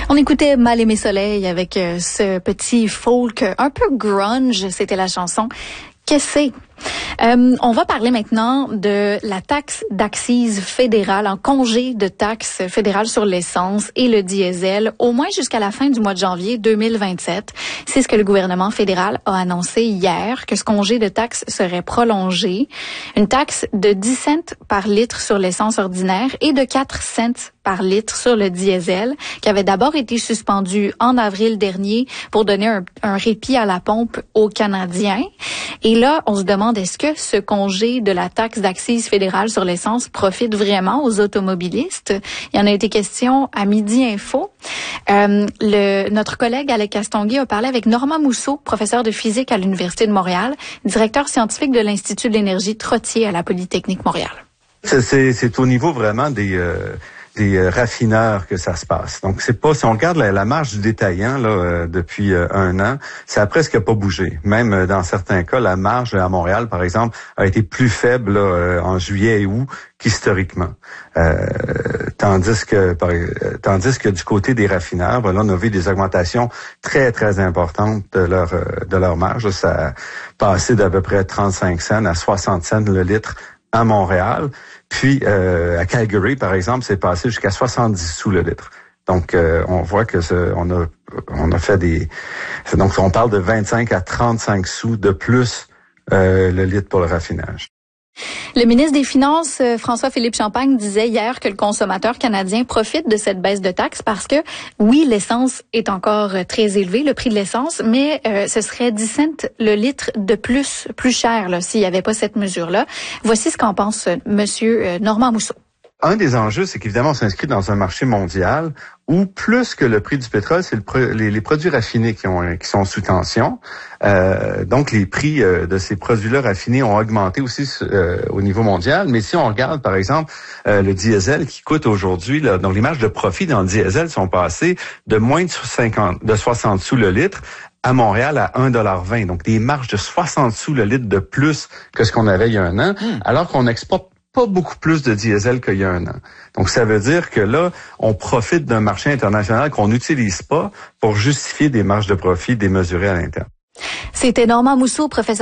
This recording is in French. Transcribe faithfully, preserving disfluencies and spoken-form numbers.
On écoutait Mal aimé soleil avec euh, ce petit folk un peu grunge, c'était la chanson Qu'est-ce que c'est? Euh, on va parler maintenant de la taxe d'accise fédérale, un congé de taxe fédérale sur l'essence et le diesel, au moins jusqu'à la fin du mois de janvier deux mille vingt-sept. C'est ce que le gouvernement fédéral a annoncé hier, que ce congé de taxe serait prolongé. Une taxe de dix cents par litre sur l'essence ordinaire et de quatre cents par litre sur le diesel, qui avait d'abord été suspendu en avril dernier pour donner un, un répit à la pompe aux Canadiens. Et là, on se demande, est-ce que ce congé de la taxe d'accise fédérale sur l'essence profite vraiment aux automobilistes? Il y en a été question à Midi Info. Euh, le, notre collègue Alec Castonguay a parlé avec Normand Mousseau, professeur de physique à l'Université de Montréal, directeur scientifique de l'Institut de l'énergie Trottier à la Polytechnique Montréal. C'est, c'est, c'est au niveau vraiment des... Euh des euh, raffineurs que ça se passe. Donc, c'est pas, si on regarde la, la marge du détaillant là euh, depuis euh, un an, ça a presque pas bougé. Même euh, dans certains cas, la marge à Montréal, par exemple, a été plus faible là, euh, en juillet et août qu'historiquement. Euh, tandis que par, euh, tandis que du côté des raffineurs, ben là, on a vu des augmentations très, très importantes de leur euh, de leur marge. Là, ça a passé d'à peu près trente-cinq cents à soixante cents le litre à Montréal. Puis, euh, à Calgary, par exemple, c'est passé jusqu'à soixante-dix sous le litre. Donc, euh, on voit que ce, on a on a fait des... Donc, on parle de vingt-cinq à trente-cinq sous de plus euh, le litre pour le raffinage. Le ministre des Finances, François-Philippe Champagne, disait hier que le consommateur canadien profite de cette baisse de taxes parce que, oui, l'essence est encore très élevée, le prix de l'essence, mais euh, ce serait dix cents le litre de plus, plus cher là, s'il n'y avait pas cette mesure-là. Voici ce qu'en pense euh, Monsieur euh, Normand Mousseau. Un des enjeux, c'est qu'évidemment, on s'inscrit dans un marché mondial où plus que le prix du pétrole, c'est le pro- les, les produits raffinés qui, ont, qui sont sous tension. Euh, donc, les prix euh, de ces produits-là raffinés ont augmenté aussi euh, au niveau mondial. Mais si on regarde, par exemple, euh, le diesel qui coûte aujourd'hui, là, donc les marges de profit dans le diesel sont passées de moins de cinquante, de soixante sous le litre à Montréal à un dollar vingt. Donc, des marges de soixante sous le litre de plus que ce qu'on avait il y a un an, mmh. alors qu'on exporte pas beaucoup plus de diesel qu'il y a un an. Donc, ça veut dire que là, on profite d'un marché international qu'on n'utilise pas pour justifier des marges de profit démesurées à l'interne. C'était Normand Mousseau, professeur